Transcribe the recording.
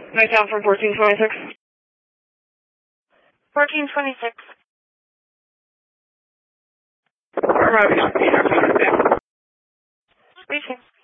Night down from 1426. 1426. Arriving on Peter. Speaking.